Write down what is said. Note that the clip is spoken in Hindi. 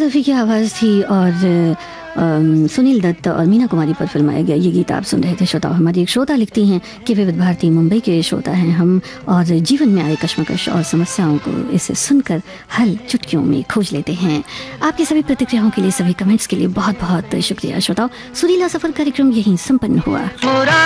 रफ़ी की आवाज़ थी और सुनील दत्त और मीना कुमारी पर फिल्माया गया ये गीत आप सुन रहे थे। श्रोताओं, हमारी एक श्रोता लिखती हैं कि विविध भारती मुंबई के श्रोता हैं हम और जीवन में आए कश्मकश और समस्याओं को इसे सुनकर हल चुटकियों में खोज लेते हैं। आपकी सभी प्रतिक्रियाओं के लिए, सभी कमेंट्स के लिए बहुत बहुत शुक्रिया। श्रोताओं, सुरीला सफ़र कार्यक्रम यहीं संपन्न हुआ।